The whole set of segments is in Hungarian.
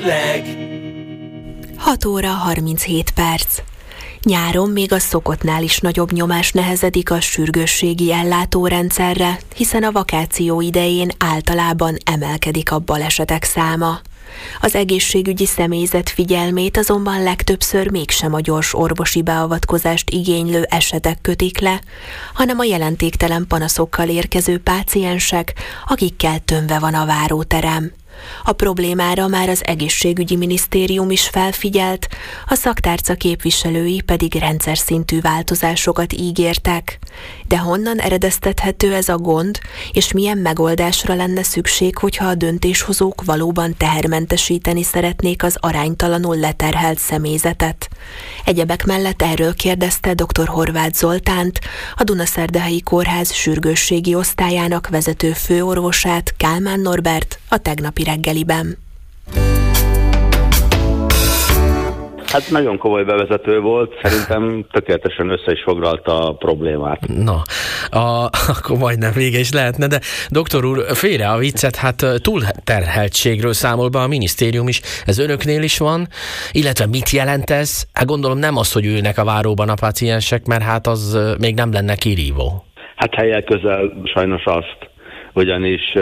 Esetleg 6 óra 37 perc. Nyáron még a szokottnál is nagyobb nyomás nehezedik a sürgősségi ellátórendszerre, hiszen a vakáció idején általában emelkedik a balesetek száma. Az egészségügyi személyzet figyelmét azonban legtöbbször mégsem a gyors orvosi beavatkozást igénylő esetek kötik le, hanem a jelentéktelen panaszokkal érkező páciensek, akikkel tömve van a váróterem. A problémára már az egészségügyi minisztérium is felfigyelt, a szaktárca képviselői pedig rendszer szintű változásokat ígértek. De honnan eredeztethető ez a gond, és milyen megoldásra lenne szükség, hogyha a döntéshozók valóban tehermentesíteni szeretnék az aránytalanul leterhelt személyzetet? Egyebek mellett erről kérdezte dr. Horváth Zoltánt, a Dunaszerdahelyi Kórház sürgősségi osztályának vezető főorvosát, Kálmán Norbert a tegnapi reggeliben. Hát nagyon komoly bevezető volt, szerintem tökéletesen össze is foglalta a problémát. Na, akkor majdnem vége is lehetne, de doktor úr, félre a viccet, hát túlterheltségről számol be a minisztérium is, ez önöknél is van, illetve mit jelent ez? Hát gondolom nem az, hogy ülnek a váróban a páciensek, mert hát az még nem lenne kirívó. Hát helyek közel sajnos azt, ugyanis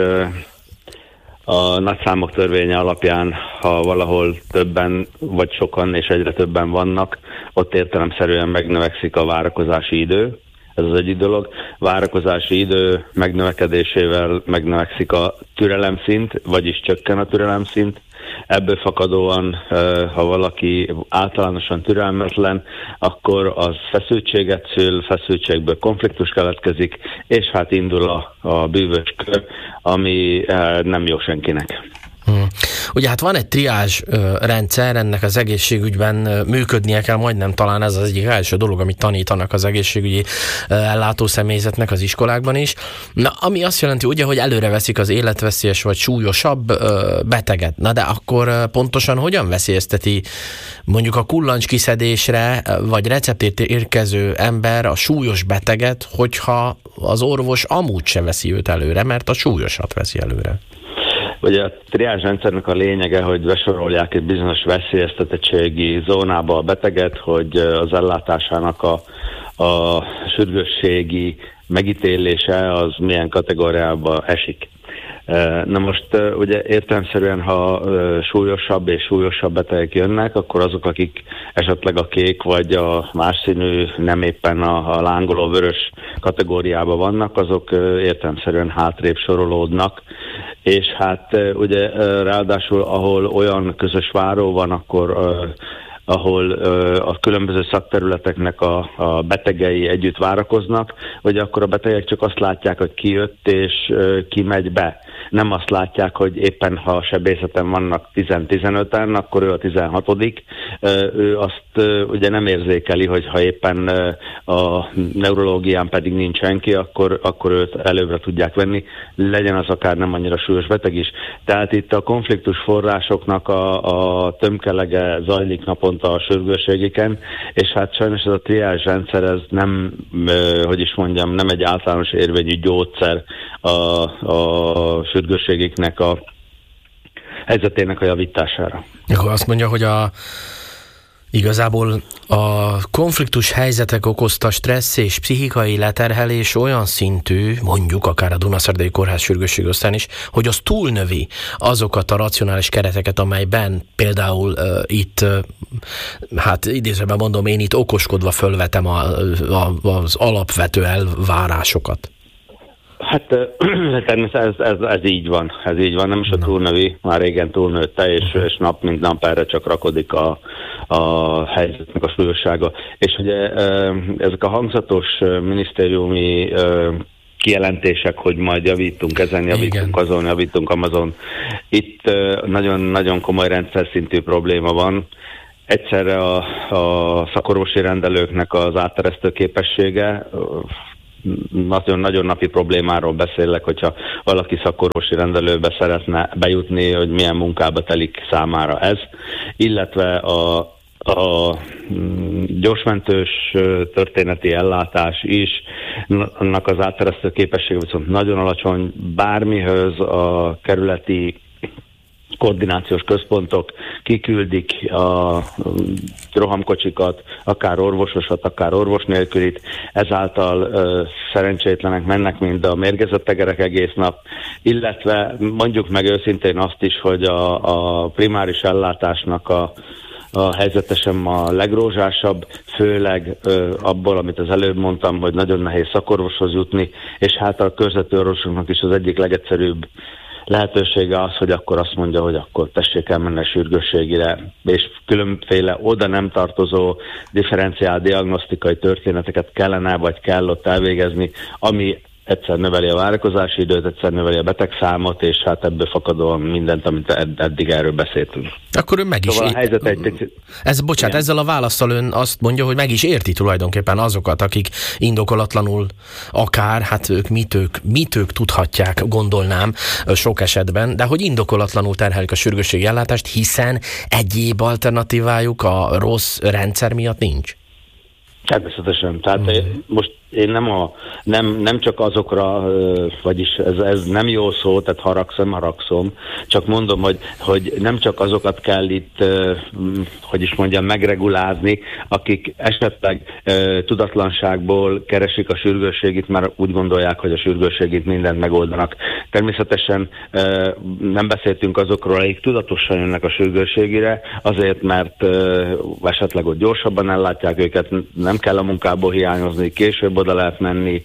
a nagyszámok törvénye alapján, ha valahol többen vagy sokan és egyre többen vannak, ott értelemszerűen megnövekszik a várakozási idő. Ez az egyik dolog. Várakozási idő megnövekedésével megnövekszik a türelemszint, vagyis csökken a türelemszint. Ebből fakadóan, ha valaki általánosan türelmetlen, akkor az feszültséget szül, feszültségből konfliktus keletkezik, és hát indul a bűvös kör, ami nem jó senkinek. Ugye hát van egy triázs rendszer, ennek az egészségügyben működnie kell, majdnem talán ez az egyik első dolog, amit tanítanak az egészségügyi ellátószemélyzetnek az iskolákban is. Na, ami azt jelenti ugye, hogy előre veszik az életveszélyes vagy súlyosabb beteget. Na de akkor pontosan hogyan veszélyezteti mondjuk a kullancs kiszedésre vagy receptért érkező ember a súlyos beteget, hogyha az orvos amúgy se veszi őt előre, mert a súlyosat veszi előre? Ugye a triázsrendszernek a lényege, hogy besorolják egy bizonyos veszélyeztetettségi zónába a beteget, hogy az ellátásának a sürgősségi megítélése az milyen kategóriába esik. Na most ugye értelemszerűen, ha súlyosabb és súlyosabb betegek jönnek, akkor azok, akik esetleg a kék vagy a más színű, nem éppen a lángoló vörös kategóriában vannak, azok értelemszerűen hátrébb sorolódnak, és hát ugye ráadásul ahol olyan közös váró van, akkor ahol a különböző szakterületeknek a betegei együtt várakoznak, hogy akkor a betegek csak azt látják, hogy ki jött és ki megy be. Nem azt látják, hogy éppen ha a sebészeten vannak 10-15-en, akkor ő a 16. Ő azt ugye nem érzékeli, hogy ha éppen a neurológián pedig nincs senki, akkor őt előbbre tudják venni, legyen az akár nem annyira súlyos beteg is. Tehát itt a konfliktus forrásoknak a tömkelege zajlik naponta a sürgősségeken, és hát sajnos ez a triázs rendszer, ez nem, nem egy általános érvényű gyógyszer a sürgősségeknek a helyzetének a javítására. Akkor azt mondja, hogy igazából a konfliktus helyzetek okozta stressz és pszichikai leterhelés olyan szintű, mondjuk akár a Dunaszerdahelyi Kórház sürgősségi osztályán is, hogy az túlnövi azokat a racionális kereteket, amelyben például itt, hát idézőben mondom, én itt okoskodva fölvetem az alapvető elvárásokat. Hát természetesen ez így van. Ez így van, nem is a túlnövi, már régen túlnőtte, és nap mint nap erre csak rakodik a helyzetnek a súlyossága. És ugye ezek a hangzatos minisztériumi kijelentések, hogy majd javítunk ezen, javítunk azon, javítunk amazon. Itt nagyon komoly rendszer szintű probléma van. Egyszerre a szakorvosi rendelőknek az átteresztő képessége, nagyon napi problémáról beszélek, hogyha valaki szakorvosi rendelőbe szeretne bejutni, hogy milyen munkába telik számára ez, illetve a gyorsmentős történeti ellátás is, annak az átteresztő képessége viszont nagyon alacsony, bármihöz a kerületi koordinációs központok kiküldik a rohamkocsikat, akár orvososat, akár orvos nélkülit, ezáltal szerencsétlenek mennek, mint a mérgezett tegerek egész nap, illetve mondjuk meg őszintén azt is, hogy a primáris ellátásnak a helyzetesen a legrózsásabb, főleg abból, amit az előbb mondtam, hogy nagyon nehéz szakorvoshoz jutni, és hát a körzető orvosoknak is az egyik legegyszerűbb lehetősége az, hogy akkor azt mondja, hogy akkor tessék elmenni a sürgősségire, és különféle oda nem tartozó differenciált diagnosztikai történeteket kellene, vagy kell ott elvégezni, ami egyszer növeli a várakozási időt, egyszer növeli a betegszámot, és hát ebből fakadóan mindent, amit eddig erről beszéltünk. Akkor ön meg szóval is... a helyzet egy picit... ezzel a válaszsal ön azt mondja, hogy meg is érti tulajdonképpen azokat, akik indokolatlanul akár, hát mit ők tudhatják, gondolnám sok esetben, de hogy indokolatlanul terhelik a sürgősségi ellátást, hiszen egyéb alternatívájuk a rossz rendszer miatt nincs. Természetesen. Tehát most én nem csak azokra, vagyis ez nem jó szó, tehát haragszom, csak mondom, hogy nem csak azokat kell itt, hogy is mondjam, megregulázni, akik esetleg tudatlanságból keresik a sürgősségit, mert úgy gondolják, hogy a sürgősségit mindent megoldanak. Természetesen nem beszéltünk azokról, akik tudatosan jönnek a sürgősségire, azért, mert esetleg ott gyorsabban ellátják őket, nem kell a munkából hiányozni, később oda lehet menni,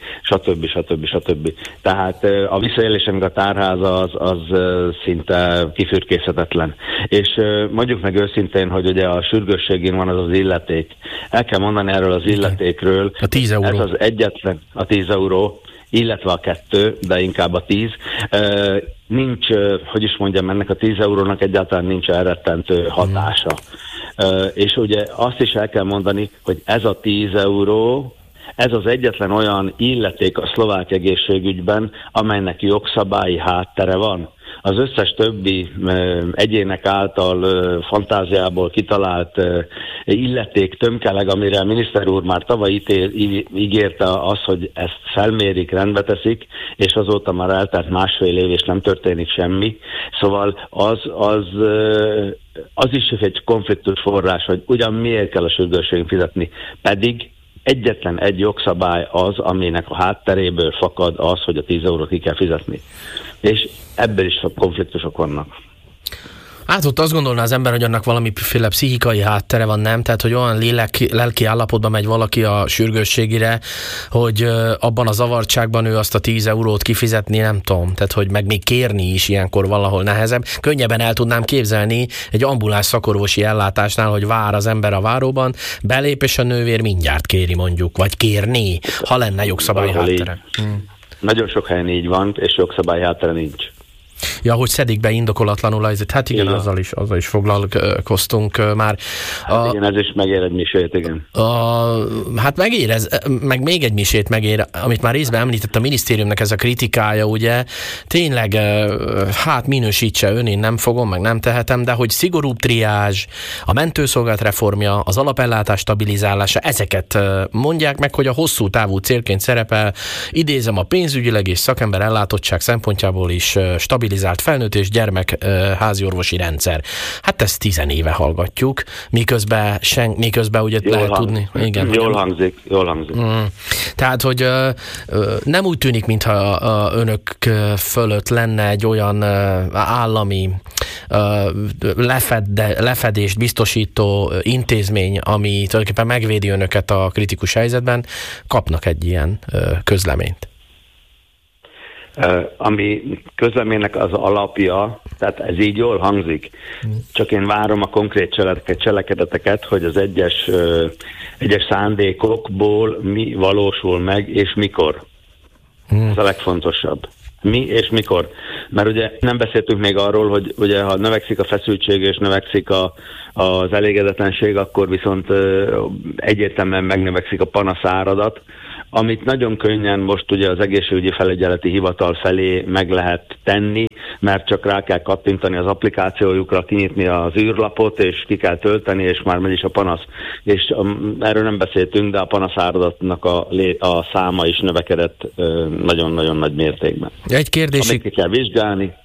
stb. Tehát a visszaélés, amíg a tárház az szinte kifürkészhetetlen. És mondjuk meg őszintén, hogy ugye a sürgősségén van az illeték. El kell mondani erről az illetékről. A 10 euró. Ez az egyetlen, a 10 euró, illetve a 2, de inkább a 10. Nincs, hogy is mondjam, ennek a 10 eurónak egyáltalán nincs elrettentő hatása. És ugye azt is el kell mondani, hogy ez a 10 euró, ez az egyetlen olyan illeték a szlovák egészségügyben, amelynek jogszabályi háttere van. Az összes többi egyének által fantáziából kitalált illeték tömkeleg, amire a miniszter úr már tavaly ígérte az, hogy ezt felmérik, rendbe teszik, és azóta már eltelt másfél év, és nem történik semmi. Szóval az is egy konfliktus forrás, hogy ugyan miért kell a sürgősségen fizetni, pedig egyetlen egy jogszabály az, aminek a hátteréből fakad az, hogy a 10 eurót ki kell fizetni. És ebből is konfliktusok vannak. Hát ott azt gondolná az ember, hogy annak valamiféle pszichikai háttere van, nem? Tehát, hogy olyan lelki állapotban megy valaki a sürgősségire, hogy abban a zavartságban ő azt a 10 eurót kifizetni, nem tudom. Tehát, hogy meg még kérni is ilyenkor valahol nehezebb. Könnyebben el tudnám képzelni egy ambuláns szakorvosi ellátásnál, hogy vár az ember a váróban, belép és a nővér mindjárt kéri mondjuk, vagy kérni, ha lenne jogszabályi háttere. Nagyon sok helyen így van, és jogszabályi háttere nincs. Ja, hogy szedik be indokolatlanul, hát igen, azzal is foglalkoztunk már. Hát igen, ez is megér egy misét, igen. Hát megér, meg még egy misét megér, amit már részben említett a minisztériumnak ez a kritikája, ugye, tényleg, hát minősítse ön, én nem fogom, meg nem tehetem, de hogy szigorúbb triázs, a mentőszolgálat reformja, az alapellátás stabilizálása, ezeket mondják meg, hogy a hosszú távú célként szerepel, idézem, a pénzügyileg és szakember ellátottság szempontjából is stabilizált felnőtt és gyermek háziorvosi rendszer. Hát ezt 10 éve hallgatjuk, miközben ugye lehet tudni. Igen, jól hangzik. Tehát, hogy nem úgy tűnik, mintha önök fölött lenne egy olyan állami lefedést biztosító intézmény, ami tulajdonképpen megvédi önöket a kritikus helyzetben. Kapnak egy ilyen közleményt. Ami közleménynek az alapja, tehát ez így jól hangzik, csak én várom a konkrét cselekedeteket, hogy az egyes szándékokból mi valósul meg, és mikor. Ez a legfontosabb. Mi és mikor. Mert ugye nem beszéltünk még arról, hogy ugye ha növekszik a feszültség és növekszik az elégedetlenség, akkor viszont egyértelműen megnövekszik a panaszáradat, amit nagyon könnyen most ugye az egészségügyi felügyeleti hivatal felé meg lehet tenni, mert csak rá kell kattintani az applikációjukra, kinyitni az űrlapot, és ki kell tölteni, és már megy is a panasz. És erről nem beszéltünk, de a panaszáradatnak a száma is növekedett nagyon-nagyon nagy mértékben. Egy kérdés. Amit ki kell vizsgálni,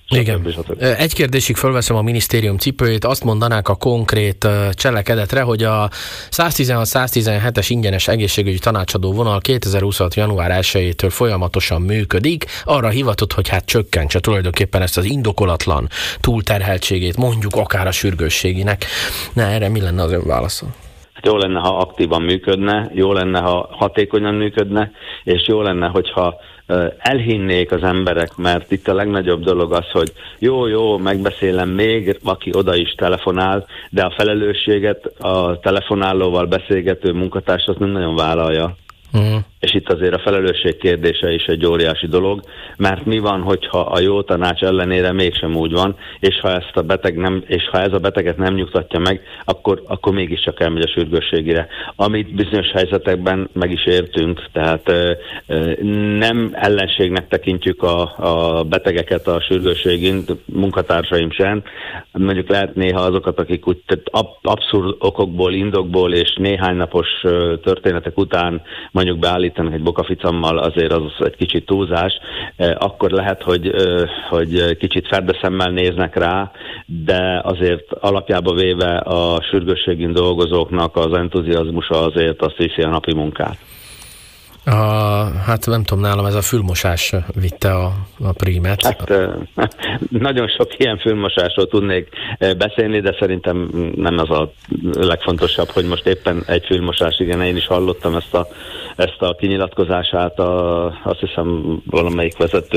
Igen. Egy kérdésig fölveszem a minisztérium cipőjét, azt mondanák a konkrét cselekedetre, hogy a 116-117-es ingyenes egészségügyi tanácsadó vonal 2026. január 1-től folyamatosan működik, arra hivatott, hogy hát csökkentse tulajdonképpen ezt az indokolatlan túlterheltségét, mondjuk akár a sürgősséginek. Erre mi lenne az ön válasza? Jó lenne, ha aktívan működne, jó lenne, ha hatékonyan működne, és jó lenne, hogyha elhinnék az emberek, mert itt a legnagyobb dolog az, hogy jó, megbeszélem még, aki oda is telefonál, de a felelősséget a telefonálóval beszélgető munkatárs azt nem nagyon vállalja. És itt azért a felelősség kérdése is egy óriási dolog, mert mi van, hogyha a jó tanács ellenére mégsem úgy van, és ha ez a beteget nem nyugtatja meg, akkor mégiscsak elmegy a sürgősségire. Amit bizonyos helyzetekben meg is értünk, tehát nem ellenségnek tekintjük a betegeket a sürgősségén, munkatársaim sem. Mondjuk lehet néha azokat, akik úgy abszurd okokból, indokból és néhány napos történetek után mondjuk beállítanak egy bokaficammal, azért az egy kicsit túlzás, akkor lehet, hogy kicsit ferdeszemmel néznek rá, de azért alapjába véve a sürgősségén dolgozóknak az entuziazmusa azért azt viszi a napi munkát. Hát nem tudom, nálam ez a fülmosás vitte a prímet. Hát nagyon sok ilyen fülmosásról tudnék beszélni, de szerintem nem az a legfontosabb, hogy most éppen egy fülmosás, igen, én is hallottam ezt a kinyilatkozását, azt hiszem valamelyik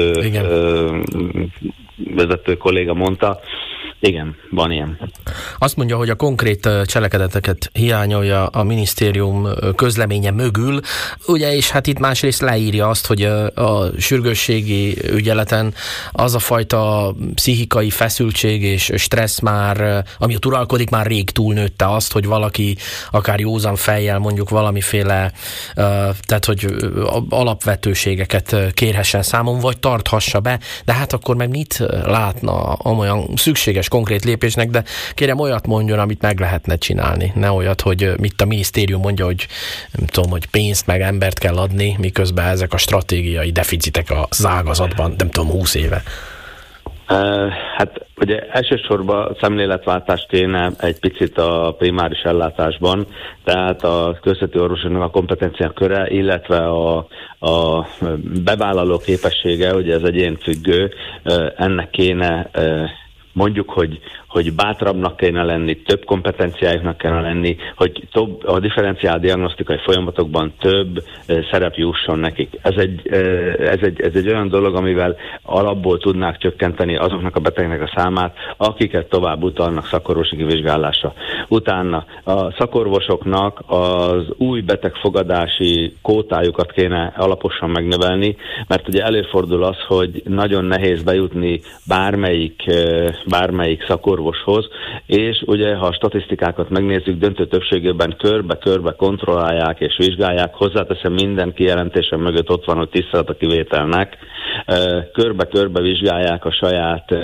vezető kolléga mondta. Igen, van ilyen. Azt mondja, hogy a konkrét cselekedeteket hiányolja a minisztérium közleménye mögül, ugye, és hát itt másrészt leírja azt, hogy a sürgősségi ügyeleten az a fajta pszichikai feszültség és stressz már, ami ott uralkodik, már rég túlnőtte azt, hogy valaki akár józan fejjel mondjuk valamiféle, tehát hogy alapvetőségeket kérhessen számon, vagy tarthassa be, de hát akkor meg mit látna olyan szükséges konkrét lépésnek, de kérem olyat mondjon, amit meg lehetne csinálni. Ne olyat, hogy mit a minisztérium mondja, hogy nem tudom, hogy pénzt meg embert kell adni, miközben ezek a stratégiai deficitek az ágazatban, nem tudom, 20 éve. Hát ugye elsősorban szemléletváltást kéne egy picit a primáris ellátásban, tehát a közvető orvosoknak a kompetencia köre, illetve a bevállaló képessége, ugye ez egyénfüggő, ennek kéne mondjuk, hogy bátrabbnak kéne lenni, több kompetenciájuknak kéne lenni, hogy a differenciált diagnosztikai folyamatokban több szerep jusson nekik. Ez egy olyan dolog, amivel alapból tudnák csökkenteni azoknak a betegeknek a számát, akiket tovább utalnak szakorvosi kivizsgálásra. Utána a szakorvosoknak az új betegfogadási kótájukat kéne alaposan megnövelni, mert ugye előfordul az, hogy nagyon nehéz bejutni bármelyik szakorvoshoz, és ugye, ha a statisztikákat megnézzük, döntő többségében körbe-körbe kontrollálják és vizsgálják, hozzáteszem, minden kijelentésen mögött ott van, hogy tisztelet a kivételnek, körbe-körbe vizsgálják a saját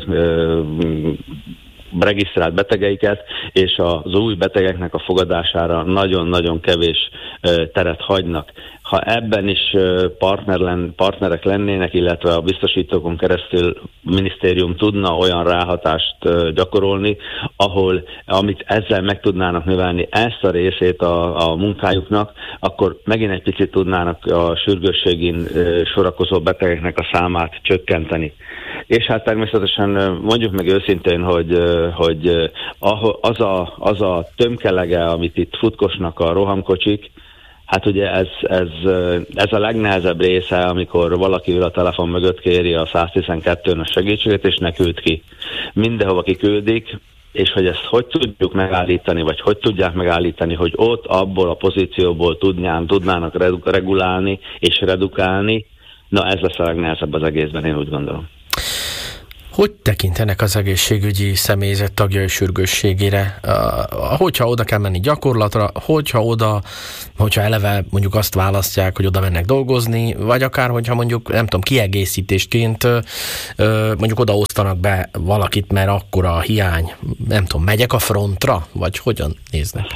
regisztrált betegeiket, és az új betegeknek a fogadására nagyon-nagyon kevés teret hagynak. Ha ebben is partnerek lennének, illetve a biztosítókon keresztül a minisztérium tudna olyan ráhatást gyakorolni, amit ezzel meg tudnának növelni ezt a részét a munkájuknak, akkor megint egy picit tudnának a sürgősségén sorakozó betegeknek a számát csökkenteni. És hát természetesen mondjuk meg őszintén, hogy az a tömkelege, amit itt futkosnak a rohamkocsik, hát ugye ez a legnehezebb része, amikor valaki a telefon mögött kéri a 112-nök segítséget, és ne küld ki. Mindenhova kiküldik, és hogy ezt hogy tudjuk megállítani, vagy hogy tudják megállítani, hogy ott abból a pozícióból tudnának regulálni és redukálni, na ez lesz a legnehezebb az egészben, én úgy gondolom. Hogy tekintenek az egészségügyi személyzet tagjai sürgősségére? Hogyha oda kell menni gyakorlatra, hogyha eleve mondjuk azt választják, hogy oda mennek dolgozni, vagy akár, hogyha mondjuk, nem tudom, kiegészítésként mondjuk odaosztanak be valakit, mert akkora a hiány, nem tudom, megyek a frontra, vagy hogyan néznek?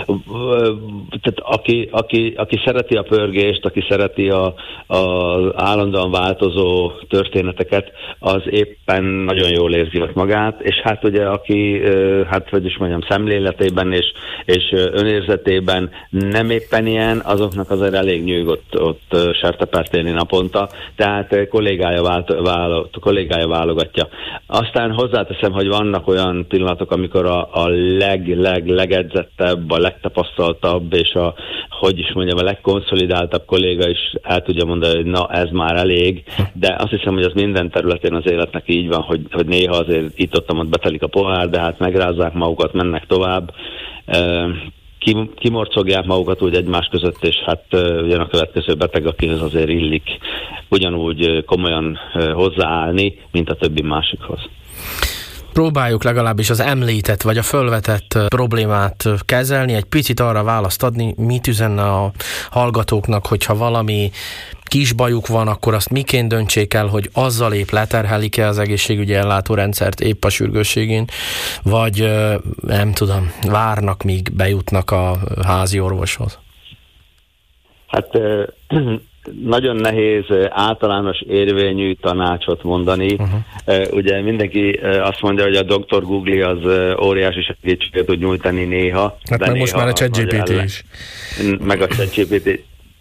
tehát aki szereti a pörgést, aki szereti az állandóan változó történeteket, az éppen nagyon jól érzi ott magát, és hát ugye aki, szemléletében és önérzetében nem éppen ilyen, azoknak azért elég nyűgött ott sertepert élni naponta, tehát kollégája válogatja. Aztán hozzáteszem, hogy vannak olyan pillanatok, amikor a legedzettebb, a legtapasztaltabb, és a legkonszolidáltabb kolléga is el tudja mondani, hogy na, ez már elég, de azt hiszem, hogy az minden területén az életnek így van, hogy néha azért itt-ott betelik a pohár, de hát megrázzák magukat, mennek tovább, kimorcogják magukat úgy egymás között, és hát ugyan a következő beteg, akihez azért illik ugyanúgy komolyan hozzáállni, mint a többi másikhoz. Próbáljuk legalábbis az említett vagy a fölvetett problémát kezelni, egy picit arra választ adni, mit üzenne a hallgatóknak, hogyha valami kis bajuk van, akkor azt miként döntsék el, hogy azzal épp leterhelik-e az egészségügyi ellátórendszert épp a sürgősségén, vagy nem tudom, várnak, míg bejutnak a házi orvoshoz? Hát nagyon nehéz általános érvényű tanácsot mondani. Ugye mindenki azt mondja, hogy a Dr. Google az óriási segítséget tud nyújtani néha. Hát meg most már a ChatGPT is. Meg a ChatGPT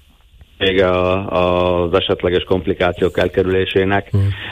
az esetleges komplikációk elkerülésének.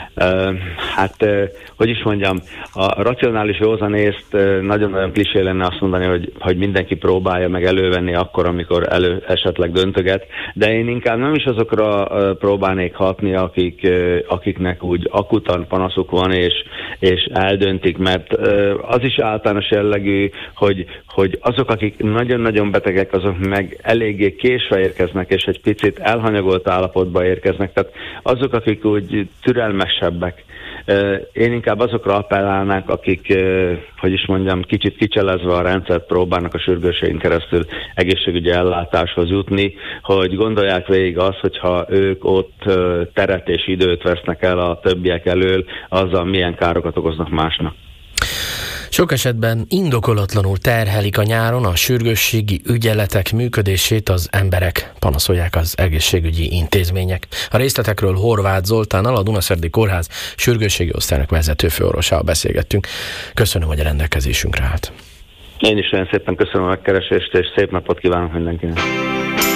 Hogy is mondjam, a racionális józanészt nagyon-nagyon klisé lenne azt mondani, hogy mindenki próbálja meg elővenni akkor, amikor esetleg döntöget, de én inkább nem is azokra próbálnék hatni, akiknek úgy akutan panaszuk van, és eldöntik, mert az is általános jellegű, hogy azok, akik nagyon-nagyon betegek, azok meg eléggé késve érkeznek, és egy picit elhanyagolt állapotba érkeznek, tehát azok, akik úgy türelmesebbek. Én inkább azokra appellálnák, akik, kicsit kicselezve a rendszert próbálnak a sürgősségen keresztül egészségügyi ellátáshoz jutni, hogy gondolják végig azt, hogyha ők ott teret és időt vesznek el a többiek elől, azzal milyen károkat okoznak másnak. Sok esetben indokolatlanul terhelik a nyáron a sürgősségi ügyeletek működését az emberek, panaszolják az egészségügyi intézmények. A részletekről Horváth Zoltánnal, a Dunaszerdi Kórház sürgősségi osztályának vezető főorvosával beszélgettünk. Köszönöm, hogy a rendelkezésünkre állt. Én is olyan szépen köszönöm a megkeresést, és szép napot kívánok mindenkinek.